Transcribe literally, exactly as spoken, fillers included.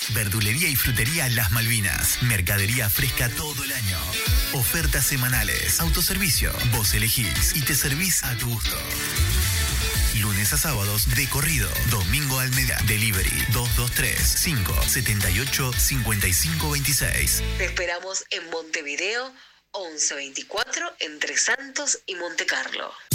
Verdulería y frutería Las Malvinas. Mercadería fresca todo el año. Ofertas semanales. Autoservicio. Vos elegís y te servís a tu gusto. Lunes a sábados de corrido. Domingo al mediodía. Delivery dos dos tres, cinco siete ocho, cinco cinco dos seis. Te esperamos en Montevideo once veinticuatro entre Santos y Montecarlo.